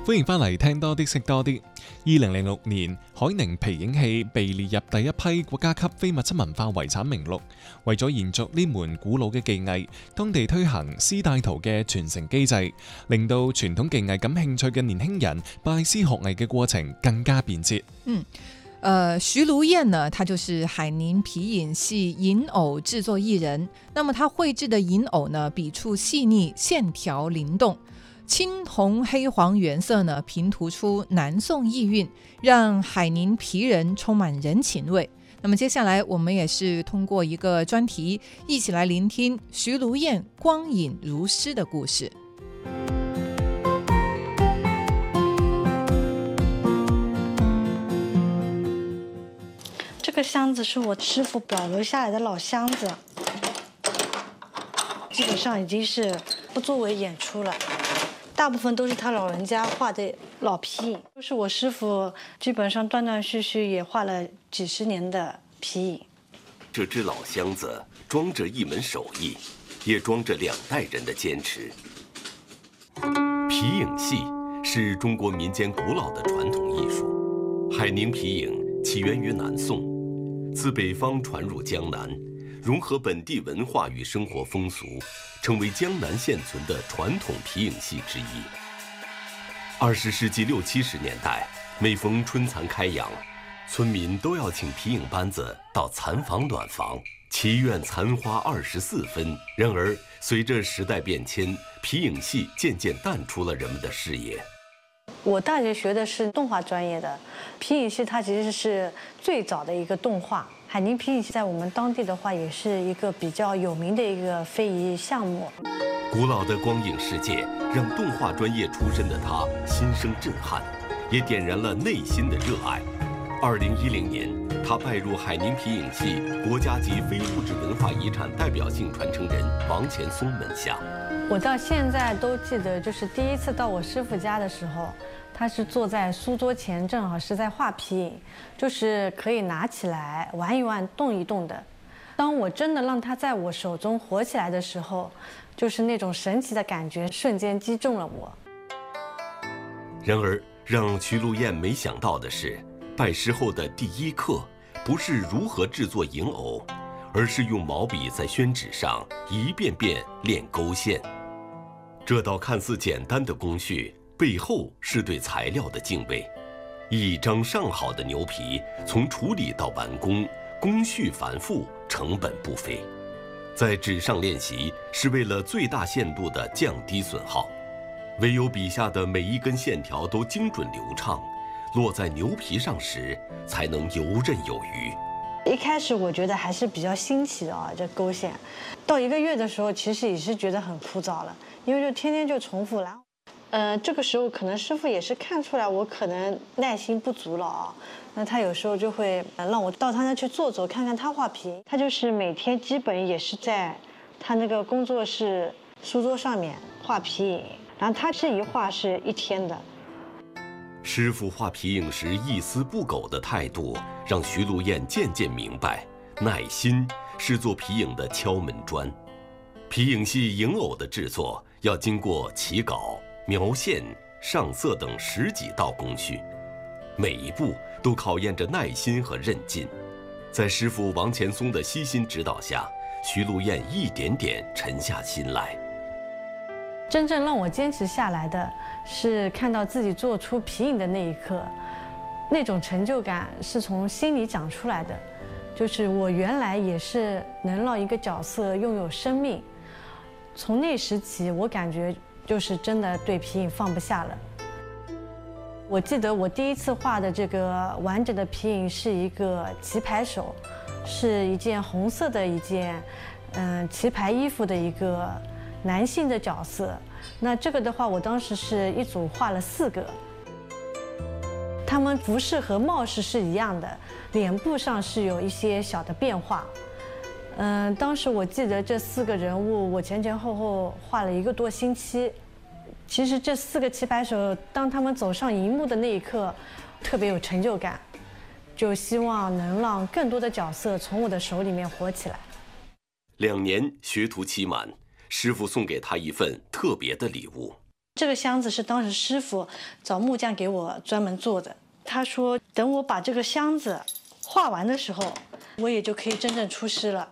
歡迎翻嚟聽多啲識多啲。2006年，海寧皮影戲被列入第一批國家級非物質文化遺產名錄。為咗延續呢門古老嘅技藝，當地推行師帶徒嘅傳承機制，令到傳統技藝感興趣嘅年輕人拜師學藝嘅過程更加便捷。 徐如燕呢，他就是海寧皮影戲銀偶製作藝人。那麼他繪製的銀偶呢，筆觸細膩，線條靈動，青紅黑黃原色呢，平塗出南宋意韻，讓海寧皮人充滿人情味。那麼接下來我們也是通過一個專題，一起來聆聽徐如燕光影如詩的故事。 这个箱子是我师傅保留下来的老箱子，基本上已经是不作为演出了，大部分都是他老人家画的老皮影，都是我师傅基本上断断续续也画了几十年的皮影。 这只老箱子装着一门手艺，也装着2代人的坚持。皮影戏是中国民间古老的传统艺术，海宁皮影起源于南宋。自北方传入江南，融合本地文化与生活风俗，成为江南现存的传统皮影戏之一。20世纪60、70年代，每逢春蚕开阳，村民都要请皮影班子到蚕房暖房，祈愿蚕花24分。然而，随着时代变迁，皮影戏渐渐淡出了人们的视野。 我大学学的是动画专业的，皮影戏它其实是最早的一个动画。海宁皮影戏在我们当地的话，也是一个比较有名的一个非遗项目。 古老的光影世界让动画专业出身的他心生震撼，也点燃了内心的热爱。2010年，他拜入海宁皮影戏国家级非物质文化遗产代表性传承人王前松门下。 我到现在都记得，就是第一次到我师傅家的时候，他是坐在书桌前，正好是在画皮影，就是可以拿起来玩一玩、动一动的。当我真的让它在我手中活起来的时候，就是那种神奇的感觉瞬间击中了我。 然而，让徐如燕没想到的是，拜师后的第一课不是如何制作银偶，而是用毛笔在宣纸上一遍遍练勾线。这道看似简单的工序，背后是对材料的敬畏。一张上好的牛皮，从处理到完工，工序繁复，成本不菲。在纸上练习，是为了最大限度地降低损耗。唯有笔下的每一根线条都精准流畅，落在牛皮上时，才能游刃有余。 一开始我觉得还是比较新奇的啊，这勾线。到1个月的时候，其实也是觉得很枯燥了，因为就天天就重复了。这个时候可能师傅也是看出来我可能耐心不足了啊，那他有时候就会让我到他那去坐坐，看看他画皮。他就是每天基本也是在他那个工作室书桌上面画皮影，然后他这一画是1天的。 师傅画皮影时一丝不苟的态度，让徐如燕渐渐明白，耐心是做皮影的敲门砖。皮影戏影偶的制作要经过起稿、描线、上色等10几道工序，每一步都考验着耐心和韧劲。在师傅王前松的悉心指导下，徐如燕一点点沉下心来。 真正让我坚持下来的是看到自己做出皮影的那一刻，那种成就感是从心里长出来的。就是我原来也是能让一个角色拥有生命，从那时起，我感觉就是真的对皮影放不下了。我记得我第一次画的这个完整的皮影是一个棋牌手，是一件红色的一件棋牌衣服的一个男性的角色。那这个的话，我当时是一组画了4个，他们服饰和帽饰是一样的，脸部上是有一些小的变化。当时我记得这4个人物，我前前后后画了1个多星期。其实这4个棋牌手，当他们走上荧幕的那一刻，特别有成就感，就希望能让更多的角色从我的手里面活起来。 2年学徒期满，师傅送给他一份特别的礼物。 这个箱子是当时师傅找木匠给我专门做的。他说，等我把这个箱子画完的时候，我也就可以真正出师了。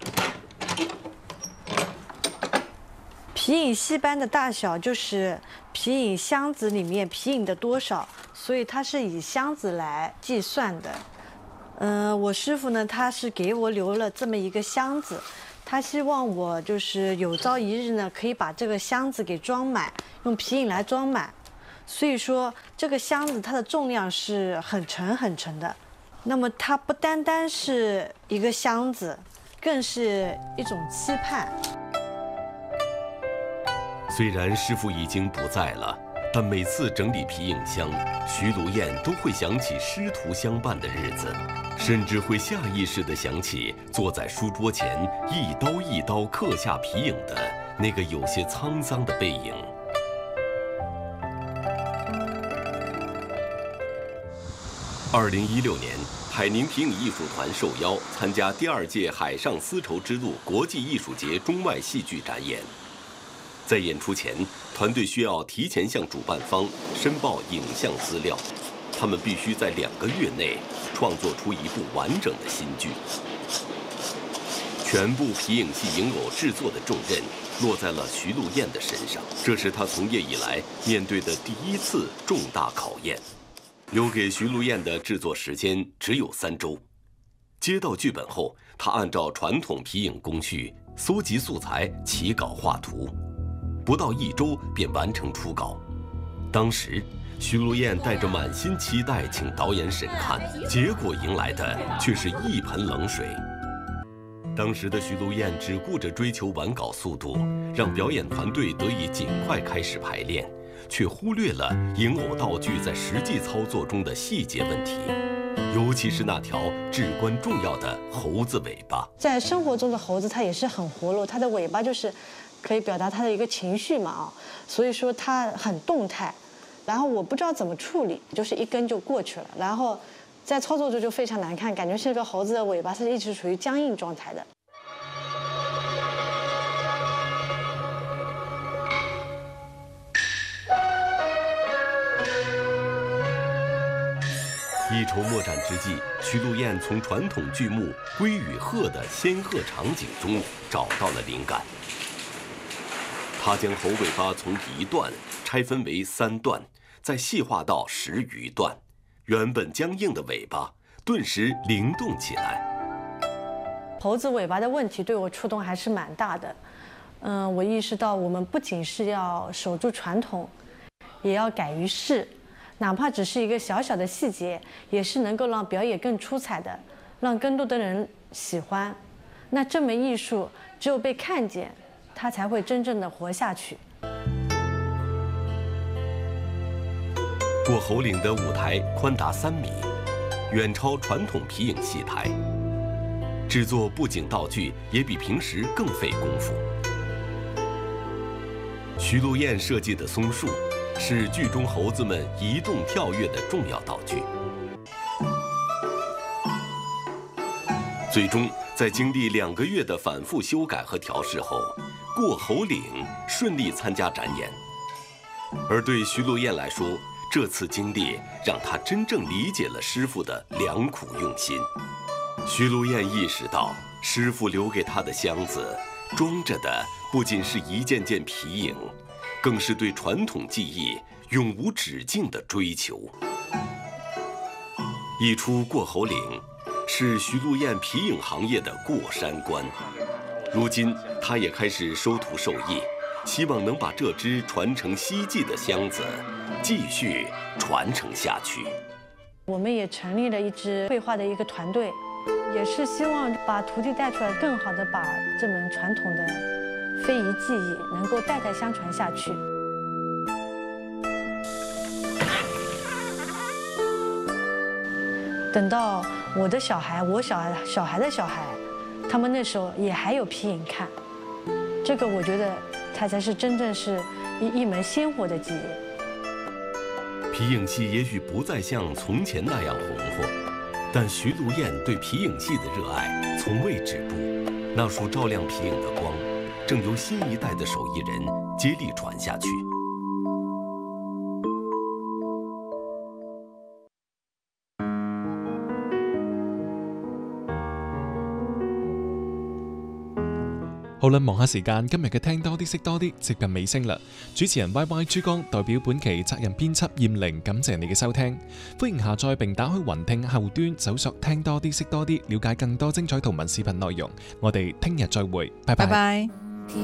皮影戏班的大小就是皮影箱子里面皮影的多少，所以它是以箱子来计算的。我师傅呢，他是给我留了这么一个箱子，他希望我就是有朝一日呢，可以把这个箱子给装满，用皮影来装满。所以说，这个箱子它的重量是很沉很沉的。那么它不单单是一个箱子，更是一种期盼。 虽然师傅已经不在了，但每次整理皮影箱，徐如燕都会想起师徒相伴的日子，甚至会下意识地想起坐在书桌前一刀一刀刻下皮影的那个有些沧桑的背影。2016年，海宁皮影艺术团受邀参加第2届海上丝绸之路国际艺术节中外戏剧展演。在演出前，团队需要提前向主办方申报影像资料，他们必须在2个月内创作出一部完整的新剧。全部皮影戏影偶制作的重任落在了徐露燕的身上，这是她从业以来面对的第1次重大考验。留给徐露燕的制作时间只有3周。接到剧本后，她按照传统皮影工序搜集素材、起稿画图，不到1周便完成初稿。当时，徐露燕带着满心期待请导演审看，结果迎来的却是一盆冷水。当时的徐露燕只顾着追求完稿速度，让表演团队得以尽快开始排练，却忽略了影偶道具在实际操作中的细节问题，尤其是那条至关重要的猴子尾巴。 在生活中的猴子，它也是很活络，它的尾巴就是可以表达它的一个情绪嘛啊，所以说它很动态。然后我不知道怎么处理，就是一根就过去了，然后在操作中就非常难看，感觉这个猴子的尾巴是一直处于僵硬状态的。 一筹莫展之际，徐露燕从传统剧目《龟与鹤》的仙鹤场景中找到了灵感。她将猴尾巴从1段拆分为3段，再细化到10余段，原本僵硬的尾巴顿时灵动起来。 猴子尾巴的问题对我触动还是蛮大的。我意识到我们不仅是要守住传统，也要改于世。哪怕只是一个小小的细节，也是能够让表演更出彩的，让更多的人喜欢。那这门艺术只有被看见，它才会真正的活下去。 过猴岭的舞台宽达3米，远超传统皮影戏台，制作布景道具也比平时更费功夫。徐露燕设计的松树是剧中猴子们移动跳跃的重要道具。最终，在经历2个月的反复修改和调试后，过猴岭顺利参加展演。而对徐露燕来说，这次经历让她真正理解了师傅的良苦用心。徐露燕意识到，师傅留给她的箱子装着的不仅是一件件皮影，更是对传统技艺永无止境的追求。一出过猴岭是徐露燕皮影行业的过山关，如今她也开始收徒授艺，希望能把这只传承希冀的箱子继续传承下去。 我们也成立了一支绘画的一个团队，也是希望把徒弟带出来，更好的把这门传统的非遗技艺能够代代相传下去。等到我的小孩，我小孩的小孩，他们那时候也还有皮影看，这个我觉得它才是真正是一门鲜活的技艺。 皮影戏也许不再像从前那样红火，但徐露燕对皮影戏的热爱从未止步。那束照亮皮影的光，正由新一代的手艺人接力传下去。 好啦，望下時間，今日嘅聽多啲識多啲接近尾聲啦。主持人 YY 珠江代表本期責任編輯燕玲，感謝你嘅收聽。歡迎下載並打開雲聽後端搜索聽多啲識多啲，了解更多精彩圖文視頻內容。我哋聽日再會，拜拜。 拜拜。